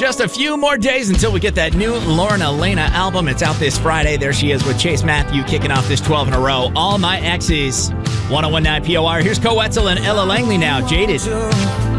Just a few more days until we get that new Lauren Elena album. It's out this Friday. There she is with Chase Matthew kicking off this 12 in a row. All My Exes. 101.9 POR. Here's Co Wetzel and Ella Langley now. Jaded.